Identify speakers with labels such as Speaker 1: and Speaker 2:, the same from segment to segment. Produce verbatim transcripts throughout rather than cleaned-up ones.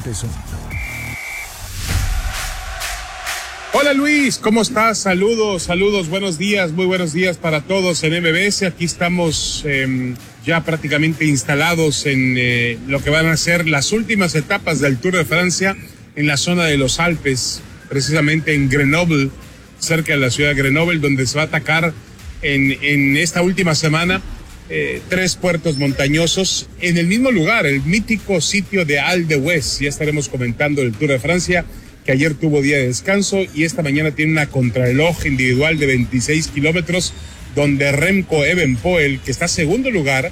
Speaker 1: empezó.
Speaker 2: Hola Luis, ¿cómo estás? Saludos, saludos, buenos días, muy buenos días para todos en M B S. Aquí estamos eh, ya prácticamente instalados en eh, lo que van a ser las últimas etapas del Tour de Francia en la zona de los Alpes, precisamente en Grenoble, cerca de la ciudad de Grenoble, donde se va a atacar en, en esta última semana eh, tres puertos montañosos en el mismo lugar, el mítico sitio de Al de Huez. Ya estaremos comentando el Tour de Francia, que ayer tuvo día de descanso y esta mañana tiene una contrarreloj individual de veintiséis kilómetros, donde Remco Evenepoel, que está segundo lugar,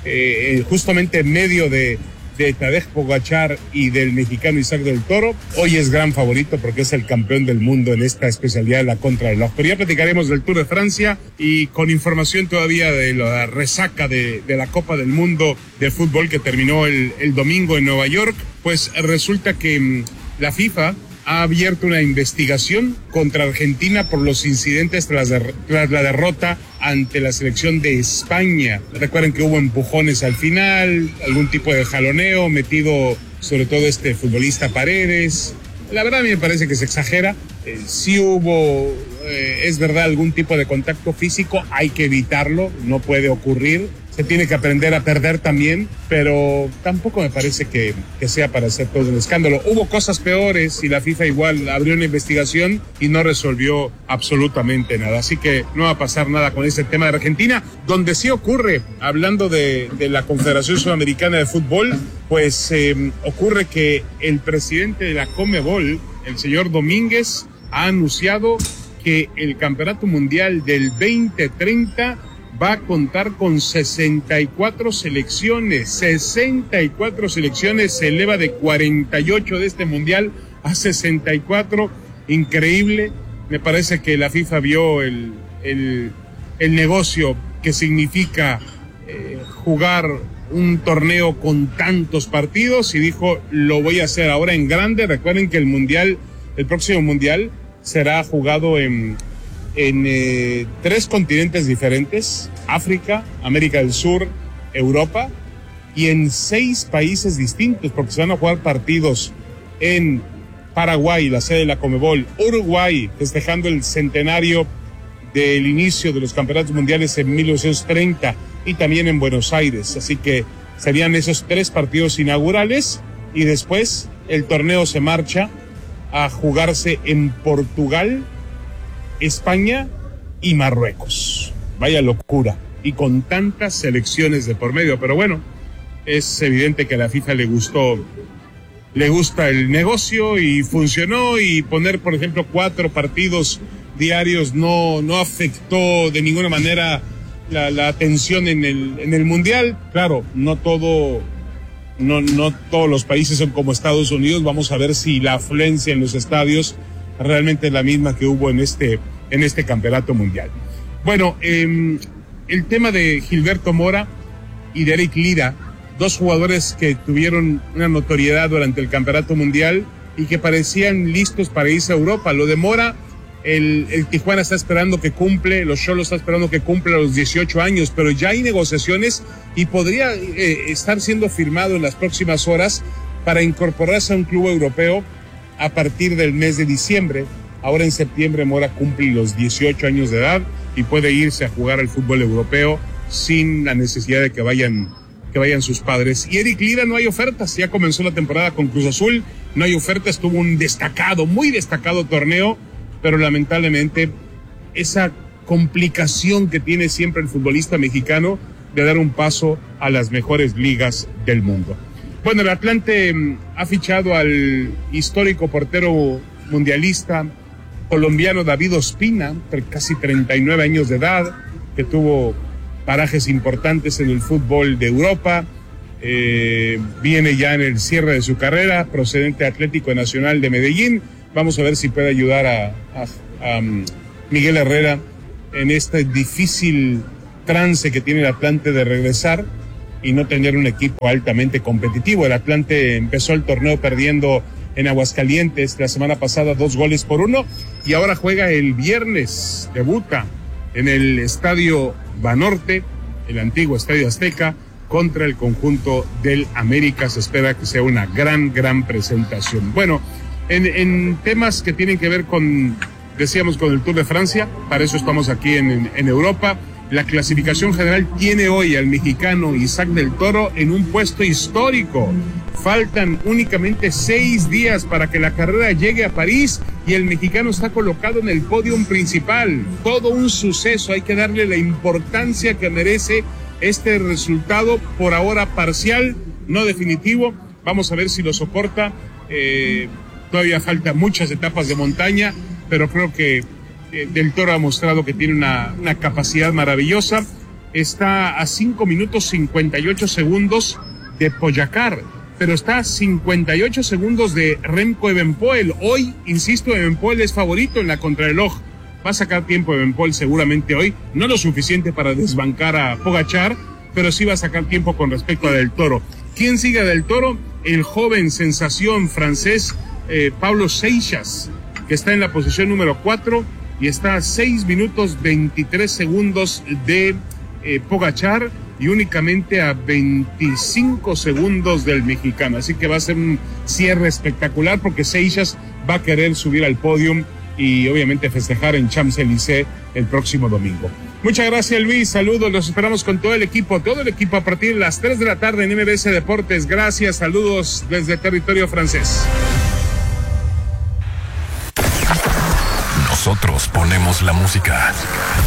Speaker 2: eh, justamente en medio de, de Tadej Pogačar y del mexicano Isaac del Toro, hoy es gran favorito porque es el campeón del mundo en esta especialidad de la contrarreloj. Pero ya platicaremos del Tour de Francia y con información todavía de la resaca de, de la Copa del Mundo de fútbol que terminó el, el domingo en Nueva York. Pues resulta que mmm, la FIFA ha abierto una investigación contra Argentina por los incidentes tras, de, tras la derrota ante la selección de España. Recuerden que hubo empujones al final, algún tipo de jaloneo metido sobre todo este futbolista Paredes. La verdad a mí me parece que se exagera. Eh, sí hubo, eh, es verdad, algún tipo de contacto físico, hay que evitarlo, no puede ocurrir. Se tiene que aprender a perder también, pero tampoco me parece que, que sea para hacer todo un escándalo. Hubo cosas peores y la FIFA igual abrió una investigación y no resolvió absolutamente nada. Así que no va a pasar nada con ese tema de Argentina. Donde sí ocurre, hablando de, de la Confederación Sudamericana de Fútbol, pues eh, ocurre que el presidente de la Conmebol, el señor Domínguez, ha anunciado que el Campeonato Mundial del veinte treinta va a contar con sesenta y cuatro selecciones, sesenta y cuatro selecciones, se eleva de cuarenta y ocho de este mundial a sesenta y cuatro, increíble. Me parece que la FIFA vio el, el, el negocio que significa eh, jugar un torneo con tantos partidos y dijo, lo voy a hacer ahora en grande. Recuerden que el mundial, el próximo mundial será jugado en en eh, tres continentes diferentes, África, América del Sur, Europa, y en seis países distintos, porque se van a jugar partidos en Paraguay, la sede de la Conmebol, Uruguay, festejando el centenario del inicio de los campeonatos mundiales en mil novecientos treinta, y también en Buenos Aires. Así que serían esos tres partidos inaugurales, y después el torneo se marcha a jugarse en Portugal, España y Marruecos. Vaya locura, y con tantas selecciones de por medio, pero bueno, es evidente que a la FIFA le gustó, le gusta el negocio y funcionó, y poner, por ejemplo, cuatro partidos diarios no, no afectó de ninguna manera la, la atención en el, en el mundial. Claro, no todo, no, no todos los países son como Estados Unidos. Vamos a ver si la afluencia en los estadios realmente es la misma que hubo en este, en este campeonato mundial. Bueno, eh, el tema de Gilberto Mora y de Eric Lira, dos jugadores que tuvieron una notoriedad durante el campeonato mundial y que parecían listos para irse a Europa. Lo de Mora, el, el Tijuana está esperando que cumple, los Xolos está esperando que cumpla los dieciocho años, pero ya hay negociaciones y podría eh, estar siendo firmado en las próximas horas para incorporarse a un club europeo a partir del mes de diciembre. Ahora en septiembre Mora cumple los dieciocho años de edad y puede irse a jugar al fútbol europeo sin la necesidad de que vayan, que vayan sus padres. Y Eric Lira, no hay ofertas, ya comenzó la temporada con Cruz Azul, no hay ofertas, tuvo un destacado, muy destacado torneo, pero lamentablemente esa complicación que tiene siempre el futbolista mexicano de dar un paso a las mejores ligas del mundo. Bueno, el Atlante ha fichado al histórico portero mundialista colombiano David Ospina, casi treinta y nueve años de edad, que tuvo parajes importantes en el fútbol de Europa, eh, viene ya en el cierre de su carrera, procedente Atlético Nacional de Medellín. Vamos a ver si puede ayudar a, a, a Miguel Herrera en este difícil trance que tiene el Atlante de regresar y no tener un equipo altamente competitivo. El Atlante empezó el torneo perdiendo en Aguascalientes la semana pasada dos goles por uno y ahora juega el viernes, debuta en el Estadio Banorte, el antiguo Estadio Azteca, contra el conjunto del América. Se espera que sea una gran, gran presentación. Bueno, en, en temas que tienen que ver con, decíamos, con el Tour de Francia, para eso estamos aquí en, en, en Europa. La clasificación general tiene hoy al mexicano Isaac del Toro en un puesto histórico. Faltan únicamente seis días para que la carrera llegue a París y el mexicano está colocado en el podium principal. Todo un suceso, hay que darle la importancia que merece este resultado, por ahora parcial, no definitivo. Vamos a ver si lo soporta. Eh, todavía faltan muchas etapas de montaña, pero creo que eh, Del Toro ha mostrado que tiene una, una capacidad maravillosa. Está a cinco minutos cincuenta y ocho segundos de Pogačar, pero está a cincuenta y ocho segundos de Remco Evenepoel. Hoy, insisto, Evenepoel es favorito en la contrarreloj. Va a sacar tiempo Evenepoel seguramente hoy, no lo suficiente para desbancar a Pogačar, pero sí va a sacar tiempo con respecto a Del Toro. ¿Quién sigue a Del Toro? El joven sensación francés eh, Pablo Seixas, que está en la posición número cuatro y está a seis minutos veintitrés segundos de eh, Pogačar y únicamente a veinticinco segundos del mexicano. Así que va a ser un cierre espectacular porque Seixas va a querer subir al podium y obviamente festejar en Champs-Élysées el próximo domingo. Muchas gracias, Luis, saludos, los esperamos con todo el equipo, todo el equipo a partir de las tres de la tarde en M B S Deportes. Gracias, saludos desde territorio francés.
Speaker 1: Nosotros ponemos la música.